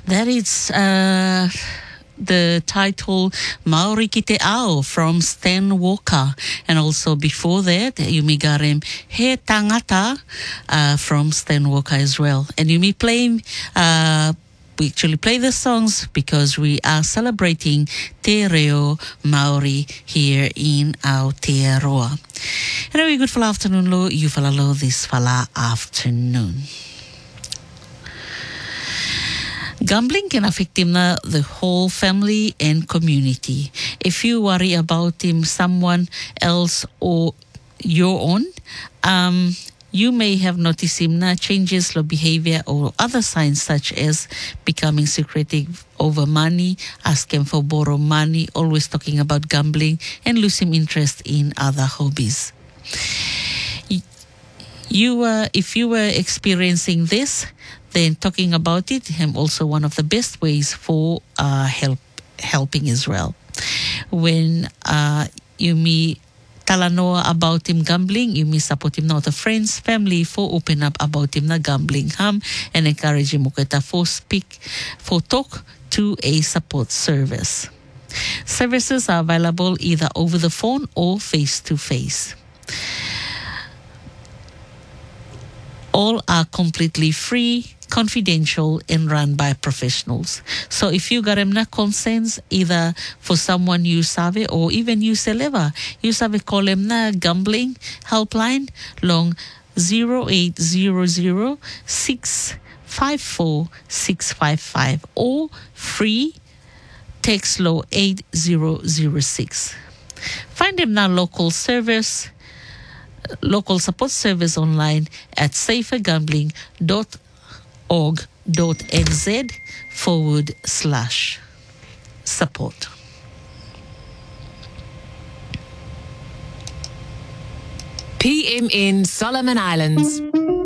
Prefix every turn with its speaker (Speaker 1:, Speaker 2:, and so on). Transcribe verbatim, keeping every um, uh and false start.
Speaker 1: That is uh, the title Maori Ki Te Ao from Stan Walker. And also before that, you may got him He Tangata uh, from Stan Walker as well. And you may play, uh, we actually play the songs because we are celebrating Te Reo Maori here in Aotearoa. And a very good fala afternoon lo, you fala lo this fala afternoon. Gambling can affect him, uh, the whole family and community. If you worry about him, someone else or your own, um, you may have noticed him na changes of behavior or other signs such as becoming secretive over money, asking for borrow money, always talking about gambling, and losing interest in other hobbies. You, uh, if you were experiencing this, then talking about it is also one of the best ways for uh, help helping Israel. When uh, you may talanoa about him gambling, you may support him now the friends, family for open up about him na gambling ham and encourage him uketa for speak, for talk to a support service. Services are available either over the phone or face to face. All are completely free, confidential, and run by professionals. So if you got na concerns either for someone you save or even you seleva, you save call them na gambling helpline long zero eight zero zero six five four six five five or free text law eight zero zero six. Find them na local service local support service online at safergambling dot org dot n z forward slash support.
Speaker 2: P M N Solomon Islands.